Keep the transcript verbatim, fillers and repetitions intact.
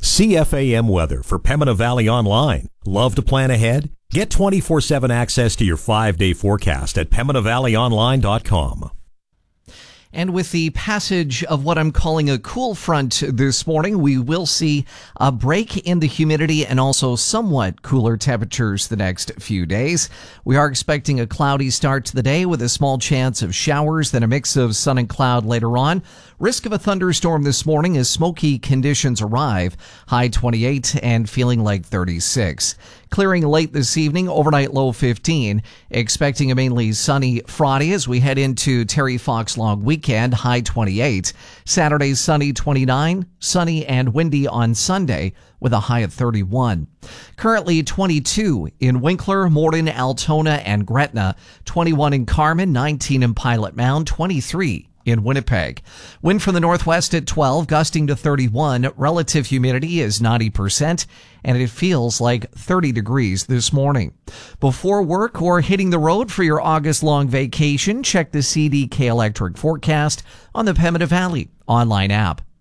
C F A M weather for Pembina Valley Online. Love to plan ahead? Get twenty-four seven access to your five-day forecast at pembina valley online dot com. And with the passage of what I'm calling a cool front this morning, we will see a break in the humidity and also somewhat cooler temperatures the next few days. We are expecting a cloudy start to the day with a small chance of showers, then a mix of sun and cloud later on. Risk of a thunderstorm this morning as smoky conditions arrive. High twenty-eight and feeling like thirty-six. Clearing late this evening, overnight low fifteen. Expecting a mainly sunny Friday as we head into Terry Fox long weekend, high twenty-eight. Saturday, sunny twenty-nine. Sunny and windy on Sunday with a high of thirty-one. Currently twenty-two in Winkler, Morden, Altona, and Gretna. twenty-one in Carmen, nineteen in Pilot Mound, twenty-three in Winnipeg. Wind from the northwest at twelve, gusting to thirty-one. Relative humidity is ninety percent, and it feels like thirty degrees this morning. Before work or hitting the road for your August-long vacation, check the C D K Electric forecast on the Pembina Valley online app.